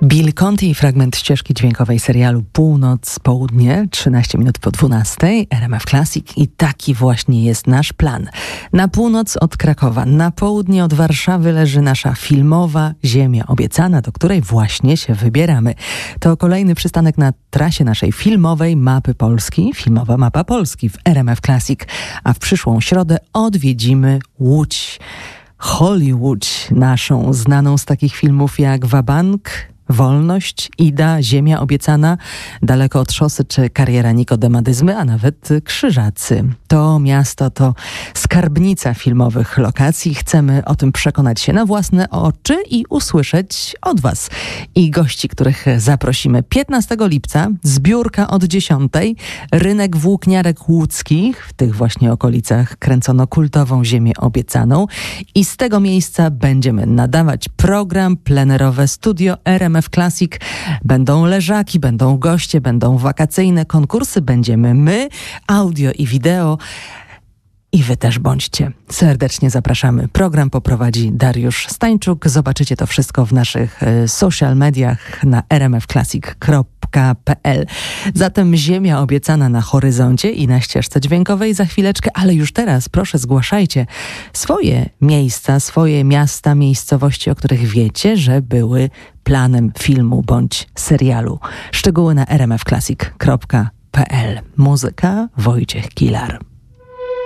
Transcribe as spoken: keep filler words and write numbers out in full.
Bill Conti i fragment ścieżki dźwiękowej serialu Północ-Południe, trzynaście minut po dwunastej, R M F Classic i taki właśnie jest nasz plan. Na północ od Krakowa, na południe od Warszawy leży nasza filmowa ziemia obiecana, do której właśnie się wybieramy. To kolejny przystanek na trasie naszej filmowej mapy Polski, filmowa mapa Polski w R M F Classic, a w przyszłą środę odwiedzimy Łódź. Hollywood, naszą znaną z takich filmów jak Wabank, Wolność, Ida, Ziemia obiecana, Daleko od szosy czy Kariera Nikodemadyzmy, a nawet Krzyżacy. To miasto to skarbnica filmowych lokacji. Chcemy o tym przekonać się na własne oczy i usłyszeć od Was i gości, których zaprosimy. piętnastego lipca, zbiórka od dziesiątej, rynek włókniarek łódzkich. W tych właśnie okolicach kręcono kultową Ziemię obiecaną i z tego miejsca będziemy nadawać program plenerowe Studio R M F Classic. Będą leżaki, będą goście, będą wakacyjne konkursy, będziemy my, audio i wideo. I wy też bądźcie. Serdecznie zapraszamy. Program poprowadzi Dariusz Stańczuk. Zobaczycie to wszystko w naszych y, social mediach na r m f classic kropka p l. Zatem Ziemia obiecana na horyzoncie i na ścieżce dźwiękowej za chwileczkę, ale już teraz proszę zgłaszajcie swoje miejsca, swoje miasta, miejscowości, o których wiecie, że były planem filmu bądź serialu. Szczegóły na r m f classic kropka p l. Muzyka Wojciech Kilar.